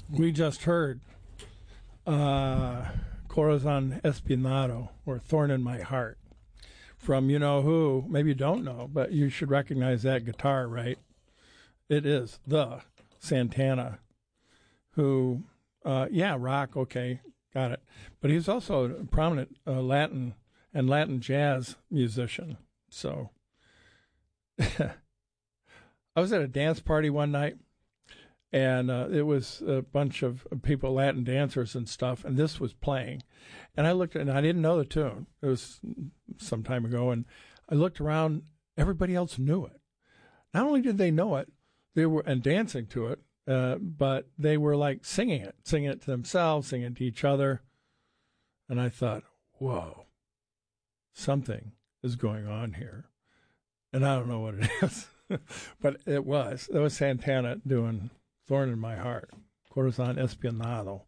We just heard Corazon Espinado, or Thorn in My Heart, from you know who. Maybe you don't know, but you should recognize that guitar, right? It is the Santana, who, rock, okay, got it. But he's also a prominent Latin and Latin jazz musician. So I was at a dance party one night, and it was a bunch of people, Latin dancers and stuff, and this was playing. And I looked, and I didn't know the tune. It was some time ago, and I looked around. Everybody else knew it. Not only did they know it, they were and dancing to it, but they were like singing it to themselves, singing it to each other. And I thought, whoa, something is going on here. And I don't know what it is, but it was Santana doing Thorn in My Heart, Corazon Espinado.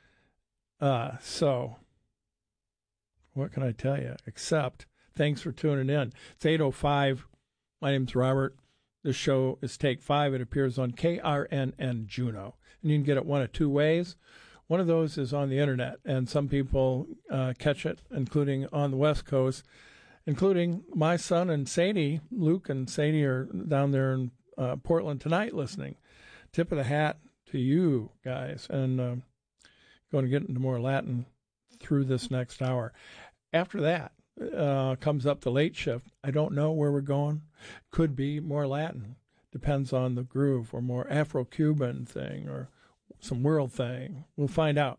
So what can I tell you? Except thanks for tuning in. It's 8:05. My name's Robert. This show is Take 5. It appears on KRNN Juneau. And you can get it one of two ways. One of those is on the internet, and some people catch it, including on the West Coast, including my son and Sadie. Luke and Sadie are down there in Portland tonight listening. Tip of the hat to you guys. And going to get into more Latin through this next hour. After that comes up the late shift. I don't know where we're going. Could be more Latin. Depends on the groove, or more Afro-Cuban thing, or some world thing. We'll find out.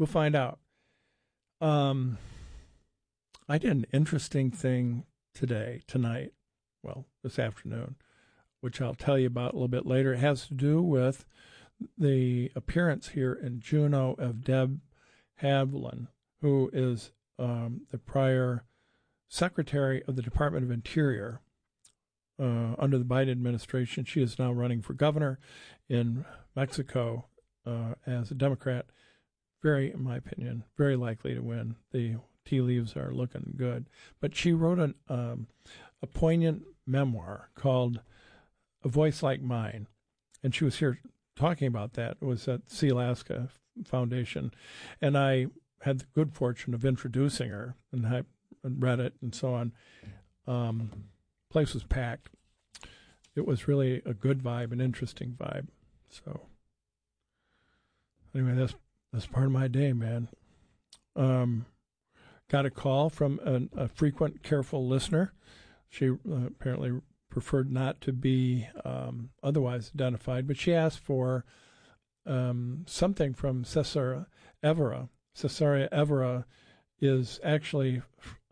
I did an interesting thing tonight, this afternoon, which I'll tell you about a little bit later. It has to do with the appearance here in Juneau of Deb Havlin, who is the prior Secretary of the Department of Interior under the Biden administration. She is now running for governor in Mexico as a Democrat. In my opinion, very likely to win. The tea leaves are looking good. But she wrote a poignant memoir called A Voice Like Mine. And she was here talking about that. It was at the Sealaska Foundation. And I had the good fortune of introducing her, and I read it and so on. Place was packed. It was really a good vibe, an interesting vibe. So anyway, that's part of my day, man. Got a call from a frequent, careful listener. She apparently preferred not to be otherwise identified, but she asked for something from Cesare Evora. Cesare Evora is actually,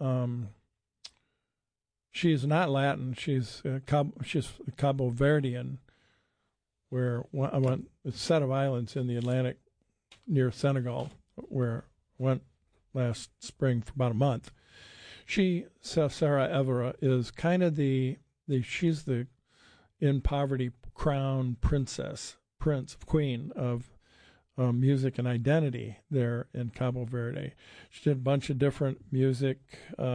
she is not Latin. She's Cabo Verdean, where I went, a set of islands in the Atlantic near Senegal, where I went last spring for about a month. Cesare Evora, is kind of she's the in poverty crown queen of music and identity there in Cabo Verde. She did a bunch of different music,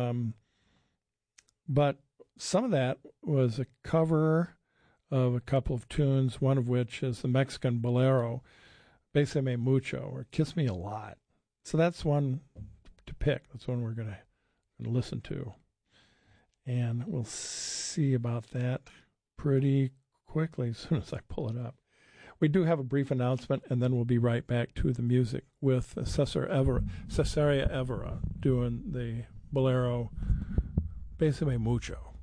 but some of that was a cover of a couple of tunes, one of which is the Mexican bolero, Bésame Mucho, or Kiss Me a Lot. So that's one to pick. That's one we're going to listen to. And we'll see about that pretty quickly as soon as I pull it up. We do have a brief announcement, and then we'll be right back to the music with Cesare Evora doing the bolero Bésame Mucho.